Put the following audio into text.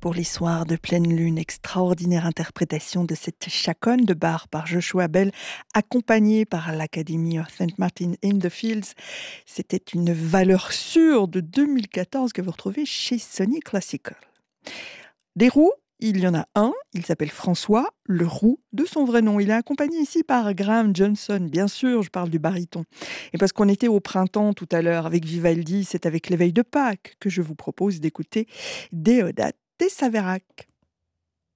pour les soirs de pleine lune. Extraordinaire interprétation de cette chaconne de Bach par Joshua Bell, accompagnée par l'Academy of St. Martin in the Fields. C'était une valeur sûre de 2014 que vous retrouvez chez Sony Classical. Des roux, il y en a un, il s'appelle François le Roux de son vrai nom. Il est accompagné ici par Graham Johnson, bien sûr, je parle du baryton. Et parce qu'on était au printemps tout à l'heure avec Vivaldi, c'est avec l'éveil de Pâques que je vous propose d'écouter Déodate des Saveyrac.